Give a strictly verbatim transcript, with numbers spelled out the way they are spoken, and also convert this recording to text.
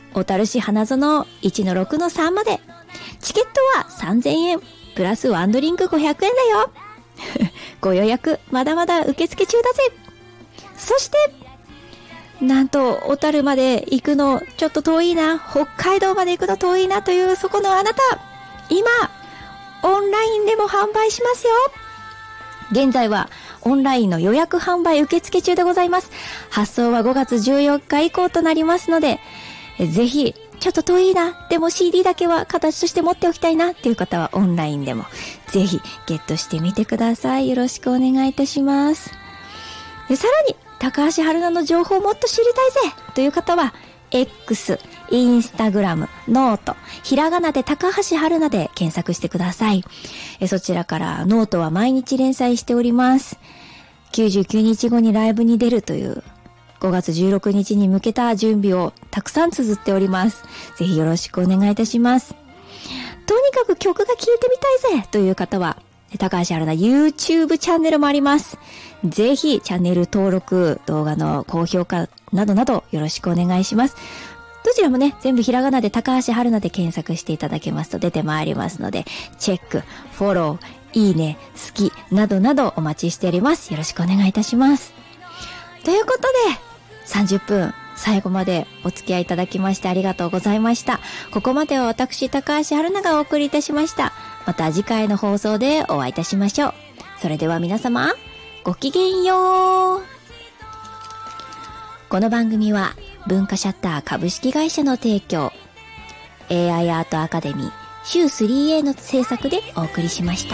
小樽市花園 いちのろくのさん まで。チケットはさんぜんえん、プラスワンドリンクごひゃくえんだよ。ご予約、まだまだ受付中だぜ。そして、なんと、小樽まで行くの、ちょっと遠いな、北海道まで行くの遠いなという、そこのあなた、今、オンラインでも販売しますよ。現在は、オンラインの予約販売受付中でございます。発送はごがつじゅうよっか以降となりますので、ぜひ、ちょっと遠いな、でも シーディー だけは形として持っておきたいなっていう方はオンラインでも、ぜひゲットしてみてください。よろしくお願いいたします。で、さらに、高橋春菜の情報をもっと知りたいぜという方は、X、インスタグラム、ノート、ひらがなで高橋春菜で検索してください。えそちらからノートは毎日連載しております。きゅうじゅうきゅうにちごにライブに出るというごがつじゅうろくにちに向けた準備をたくさん綴っております。ぜひよろしくお願いいたします。とにかく曲が聴いてみたいぜという方は、高橋春菜 YouTube チャンネルもあります。ぜひチャンネル登録、動画の高評価などなどよろしくお願いします。どちらもね、全部ひらがなで高橋春菜で検索していただけますと出てまいりますので、チェック、フォロー、いいね、好きなどなどお待ちしております。よろしくお願いいたします。ということで、さんじゅっぷん最後までお付き合いいただきましてありがとうございました。ここまでは私高橋春菜がお送りいたしました。また次回の放送でお会いいたしましょう。それでは皆様、ごきげんよう。この番組は文化シャッター株式会社の提供、エーアイ アートアカデミー週 スリーエー の制作でお送りしました。